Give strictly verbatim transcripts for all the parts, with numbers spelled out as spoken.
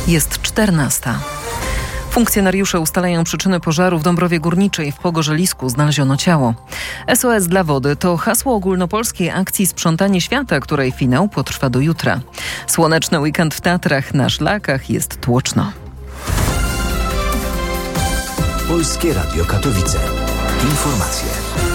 Jest czternasta. Funkcjonariusze ustalają przyczyny pożaru w Dąbrowie Górniczej. W Pogorzelisku znaleziono ciało. S O S dla wody to hasło ogólnopolskiej akcji Sprzątanie Świata, której finał potrwa do jutra. Słoneczny weekend w Tatrach, na szlakach jest tłoczno. Polskie Radio Katowice. Informacje.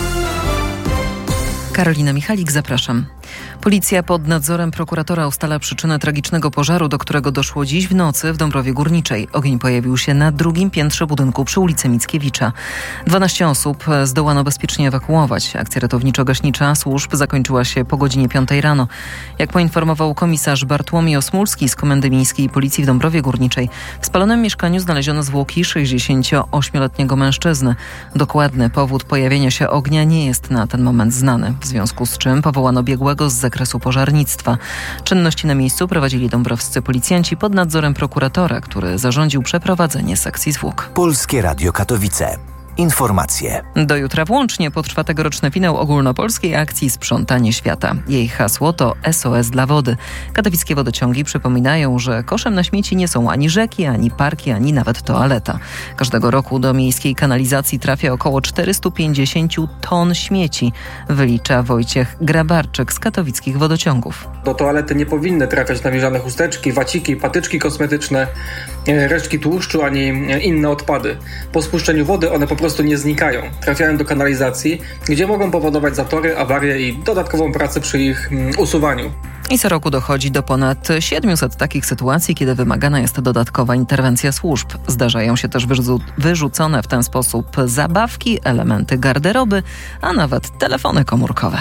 Karolina Michalik, zapraszam. Policja pod nadzorem prokuratora ustala przyczynę tragicznego pożaru, do którego doszło dziś w nocy w Dąbrowie Górniczej. Ogień pojawił się na drugim piętrze budynku przy ulicy Mickiewicza. dwanaście osób zdołano bezpiecznie ewakuować. Akcja ratowniczo-gaśnicza służb zakończyła się po godzinie piątej rano. Jak poinformował komisarz Bartłomiej Osmulski z Komendy Miejskiej Policji w Dąbrowie Górniczej, w spalonym mieszkaniu znaleziono zwłoki sześćdziesięcioośmioletniego mężczyzny. Dokładny powód pojawienia się ognia nie jest na ten moment znany, w związku z czym powołano biegłego z zakresu pożarnictwa. Czynności na miejscu prowadzili dąbrowscy policjanci pod nadzorem prokuratora, który zarządził przeprowadzenie sekcji zwłok. Polskie Radio Katowice. Informacje. Do jutra włącznie potrwa tegoroczny finał ogólnopolskiej akcji Sprzątanie Świata. Jej hasło to S O S dla wody. Katowickie wodociągi przypominają, że koszem na śmieci nie są ani rzeki, ani parki, ani nawet toaleta. Każdego roku do miejskiej kanalizacji trafia około czterysta pięćdziesiąt ton śmieci, wylicza Wojciech Grabarczyk z katowickich wodociągów. Do toalety nie powinny trafiać nawilżane chusteczki, waciki, patyczki kosmetyczne, resztki tłuszczu ani inne odpady. Po spuszczeniu wody one po prostu nie znikają. Trafiają do kanalizacji, gdzie mogą powodować zatory, awarie i dodatkową pracę przy ich usuwaniu. I co roku dochodzi do ponad siedmiuset takich sytuacji, kiedy wymagana jest dodatkowa interwencja służb. Zdarzają się też wyrzu- wyrzucone w ten sposób zabawki, elementy garderoby, a nawet telefony komórkowe.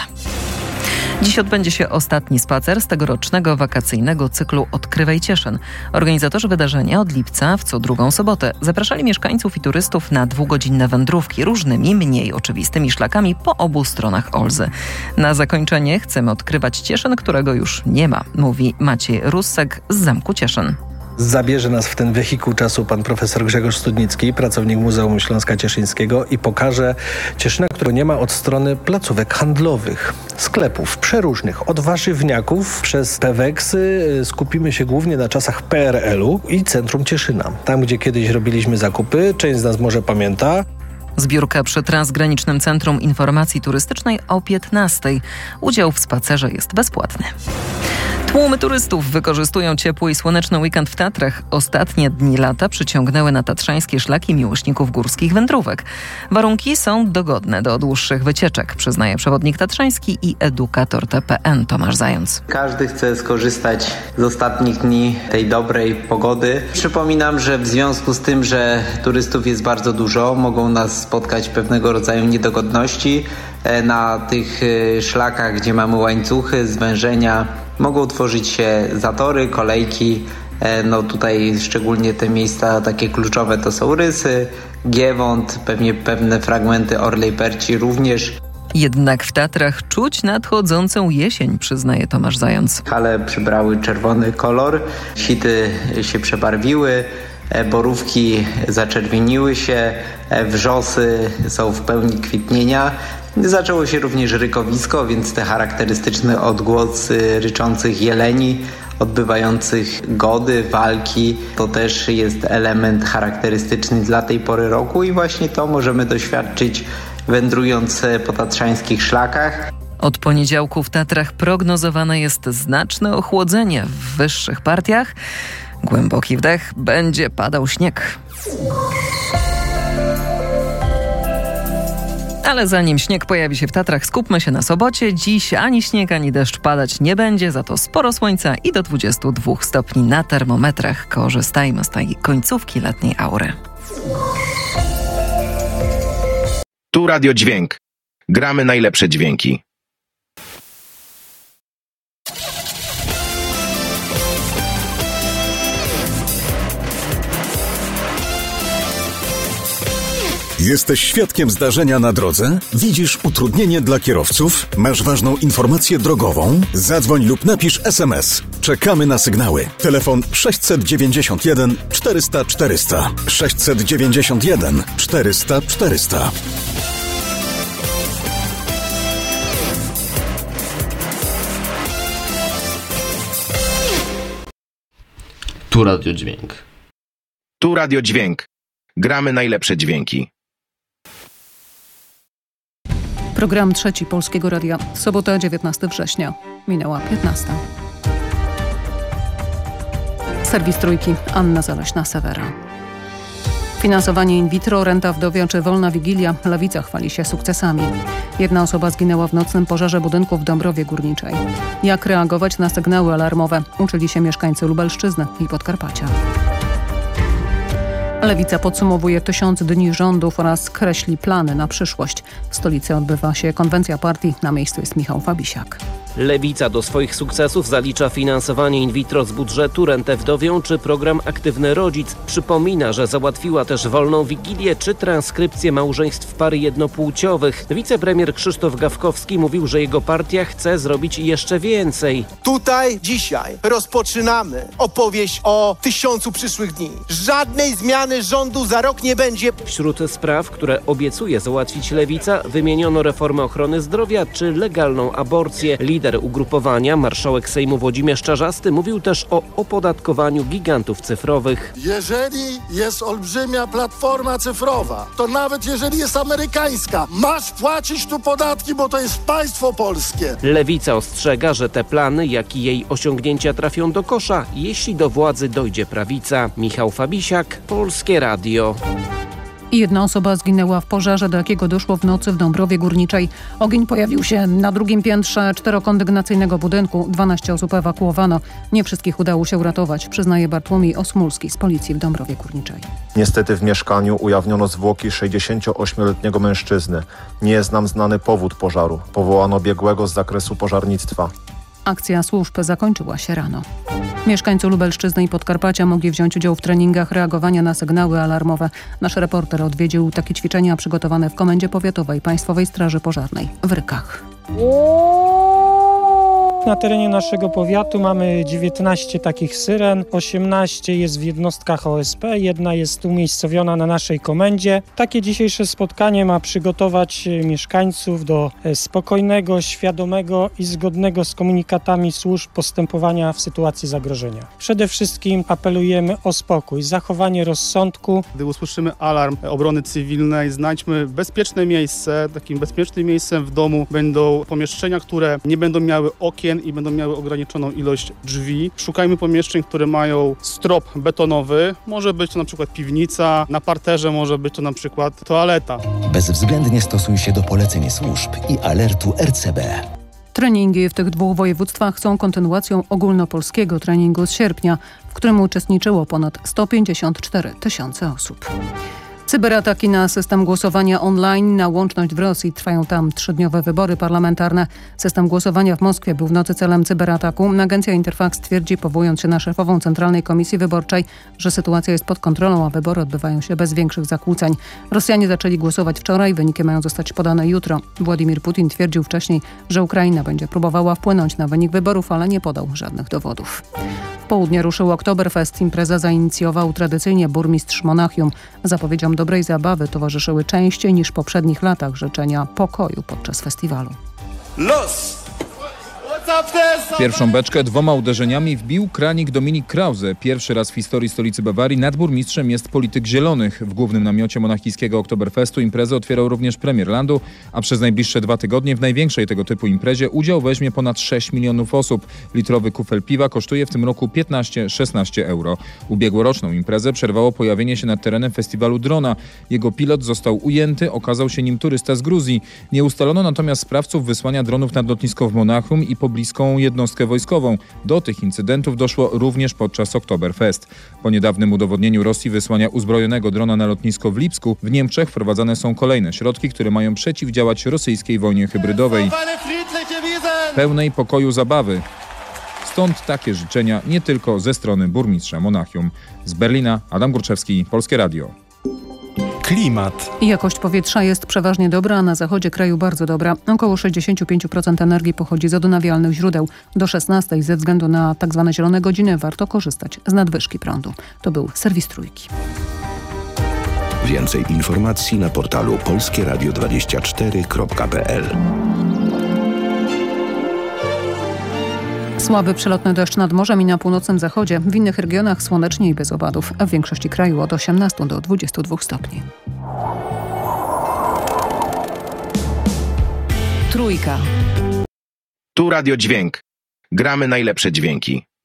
Dziś odbędzie się ostatni spacer z tegorocznego wakacyjnego cyklu Odkrywaj Cieszyn. Organizatorzy wydarzenia od lipca w co drugą sobotę zapraszali mieszkańców i turystów na dwugodzinne wędrówki różnymi, mniej oczywistymi szlakami po obu stronach Olzy. Na zakończenie chcemy odkrywać Cieszyn, którego już nie ma, mówi Maciej Russek z Zamku Cieszyn. Zabierze nas w ten wehikuł czasu pan profesor Grzegorz Studnicki, pracownik Muzeum Śląska Cieszyńskiego, i pokaże Cieszyna, którego nie ma, od strony placówek handlowych, sklepów przeróżnych, od warzywniaków przez Peweksy. Skupimy się głównie na czasach P R L-u i centrum Cieszyna. Tam, gdzie kiedyś robiliśmy zakupy, część z nas może pamięta. Zbiórka przy Transgranicznym Centrum Informacji Turystycznej o piętnastej. Udział w spacerze jest bezpłatny. Tłumy turystów wykorzystują ciepły i słoneczny weekend w Tatrach. Ostatnie dni lata przyciągnęły na tatrzańskie szlaki miłośników górskich wędrówek. Warunki są dogodne do dłuższych wycieczek, przyznaje przewodnik tatrzański i edukator T P N Tomasz Zając. Każdy chce skorzystać z ostatnich dni tej dobrej pogody. Przypominam, że w związku z tym, że turystów jest bardzo dużo, mogą nas spotkać pewnego rodzaju niedogodności. Na tych szlakach, gdzie mamy łańcuchy, zwężenia, mogą tworzyć się zatory, kolejki. No tutaj szczególnie te miejsca takie kluczowe to są Rysy, Giewont, pewnie pewne fragmenty Orlej Perci również. Jednak w Tatrach czuć nadchodzącą jesień, przyznaje Tomasz Zając. Hale przybrały czerwony kolor, sity się przebarwiły, borówki zaczerwieniły się, wrzosy są w pełni kwitnienia. Zaczęło się również rykowisko, więc te charakterystyczne odgłosy ryczących jeleni, odbywających gody, walki, to też jest element charakterystyczny dla tej pory roku i właśnie to możemy doświadczyć, wędrując po tatrzańskich szlakach. Od poniedziałku w Tatrach prognozowane jest znaczne ochłodzenie w wyższych partiach. Głęboki wdech, będzie padał śnieg. Ale zanim śnieg pojawi się w Tatrach, skupmy się na sobocie. Dziś ani śnieg, ani deszcz padać nie będzie, za to sporo słońca i do dwudziestu dwóch stopni na termometrach. Korzystajmy z tej końcówki letniej aury. Tu Radio Dźwięk. Gramy najlepsze dźwięki. Jesteś świadkiem zdarzenia na drodze? Widzisz utrudnienie dla kierowców? Masz ważną informację drogową? Zadzwoń lub napisz es em es. Czekamy na sygnały. Telefon sześćset dziewięćdziesiąt jeden czterysta czterysta. sześćset dziewięćdziesiąt jeden czterysta czterysta. Tu Radio Dźwięk. Tu Radio Dźwięk. Gramy najlepsze dźwięki. Program trzeci Polskiego Radia. Sobota, dziewiętnastego września. Minęła piętnasta. Serwis Trójki. Anna Zaleśna-Sewera. Finansowanie in vitro, renta wdowia czy wolna wigilia. Lewica chwali się sukcesami. Jedna osoba zginęła w nocnym pożarze budynku w Dąbrowie Górniczej. Jak reagować na sygnały alarmowe? Uczyli się mieszkańcy Lubelszczyzny i Podkarpacia. Lewica podsumowuje tysiąc dni rządów oraz kreśli plany na przyszłość. W stolicy odbywa się konwencja partii. Na miejscu jest Michał Fabisiak. Lewica do swoich sukcesów zalicza finansowanie in vitro z budżetu, rentę wdowią czy program Aktywny Rodzic. Przypomina, że załatwiła też wolną wigilię czy transkrypcję małżeństw pary jednopłciowych. Wicepremier Krzysztof Gawkowski mówił, że jego partia chce zrobić jeszcze więcej. Tutaj dzisiaj rozpoczynamy opowieść o tysiącu przyszłych dni. Żadnej zmiany rządu za rok nie będzie. Wśród spraw, które obiecuje załatwić Lewica, wymieniono reformę ochrony zdrowia czy legalną aborcję. Lider ugrupowania, marszałek Sejmu Włodzimierz Czarzasty, mówił też o opodatkowaniu gigantów cyfrowych. Jeżeli jest olbrzymia platforma cyfrowa, to nawet jeżeli jest amerykańska, masz płacić tu podatki, bo to jest państwo polskie. Lewica ostrzega, że te plany, jak i jej osiągnięcia trafią do kosza, jeśli do władzy dojdzie prawica. Michał Fabisiak, Polskie Radio. Jedna osoba zginęła w pożarze, do jakiego doszło w nocy w Dąbrowie Górniczej. Ogień pojawił się na drugim piętrze czterokondygnacyjnego budynku. dwanaście osób ewakuowano. Nie wszystkich udało się uratować, przyznaje Bartłomiej Osmulski z policji w Dąbrowie Górniczej. Niestety w mieszkaniu ujawniono zwłoki sześćdziesięcioośmioletniego mężczyzny. Nie jest nam znany powód pożaru. Powołano biegłego z zakresu pożarnictwa. Akcja służb zakończyła się rano. Mieszkańcy Lubelszczyzny i Podkarpacia mogli wziąć udział w treningach reagowania na sygnały alarmowe. Nasz reporter odwiedził takie ćwiczenia przygotowane w Komendzie Powiatowej Państwowej Straży Pożarnej w Rykach. Na terenie naszego powiatu mamy dziewiętnaście takich syren, osiemnaście jest w jednostkach O S P, jedna jest umiejscowiona na naszej komendzie. Takie dzisiejsze spotkanie ma przygotować mieszkańców do spokojnego, świadomego i zgodnego z komunikatami służb postępowania w sytuacji zagrożenia. Przede wszystkim apelujemy o spokój, zachowanie rozsądku. Gdy usłyszymy alarm obrony cywilnej, znajdźmy bezpieczne miejsce. Takim bezpiecznym miejscem w domu będą pomieszczenia, które nie będą miały okien i będą miały ograniczoną ilość drzwi. Szukajmy pomieszczeń, które mają strop betonowy. Może być to na przykład piwnica, na parterze może być to na przykład toaleta. Bezwzględnie stosuj się do poleceń służb i alertu R C B. Treningi w tych dwóch województwach są kontynuacją ogólnopolskiego treningu z sierpnia, w którym uczestniczyło ponad sto pięćdziesiąt cztery tysiące osób. Cyberataki na system głosowania online, na łączność w Rosji. Trwają tam trzydniowe wybory parlamentarne. System głosowania w Moskwie był w nocy celem cyberataku. Agencja Interfax twierdzi, powołując się na szefową Centralnej Komisji Wyborczej, że sytuacja jest pod kontrolą, a wybory odbywają się bez większych zakłóceń. Rosjanie zaczęli głosować wczoraj, wyniki mają zostać podane jutro. Władimir Putin twierdził wcześniej, że Ukraina będzie próbowała wpłynąć na wynik wyborów, ale nie podał żadnych dowodów. W południe ruszył Oktoberfest. Imprezę zainicjował tradycyjnie burmistrz Monachium. Zapowiedziom dobrej zabawy towarzyszyły częściej niż w poprzednich latach życzenia pokoju podczas festiwalu. Los! Pierwszą beczkę dwoma uderzeniami wbił kranik Dominik Krause. Pierwszy raz w historii stolicy Bawarii nad burmistrzem jest polityk zielonych. W głównym namiocie monachijskiego Oktoberfestu imprezę otwierał również premier landu, a przez najbliższe dwa tygodnie w największej tego typu imprezie udział weźmie ponad sześć milionów osób. Litrowy kufel piwa kosztuje w tym roku piętnaście szesnaście euro. Ubiegłoroczną imprezę przerwało pojawienie się nad terenem festiwalu drona. Jego pilot został ujęty, okazał się nim turysta z Gruzji. Nie ustalono natomiast sprawców wysłania dronów nad lotnisko w Monachium i pobliską jednostkę wojskową. Do tych incydentów doszło również podczas Oktoberfest. Po niedawnym udowodnieniu Rosji wysłania uzbrojonego drona na lotnisko w Lipsku, w Niemczech wprowadzane są kolejne środki, które mają przeciwdziałać rosyjskiej wojnie hybrydowej. Pełnej pokoju zabawy. Stąd takie życzenia nie tylko ze strony burmistrza Monachium. Z Berlina Adam Górczewski, Polskie Radio. Klimat. Jakość powietrza jest przeważnie dobra, a na zachodzie kraju bardzo dobra. Około sześćdziesiąt pięć procent energii pochodzi z odnawialnych źródeł. Do szesnastej ze względu na tzw. zielone godziny warto korzystać z nadwyżki prądu. To był serwis Trójki. Więcej informacji na portalu polskie radio dwadzieścia cztery kropka p l. Słaby przelotny deszcz nad morzem i na północnym zachodzie. W innych regionach słonecznie i bez owadów, a w większości kraju od osiemnastu do dwudziestu dwóch stopni. Trójka. Tu Radio Dźwięk. Gramy najlepsze dźwięki.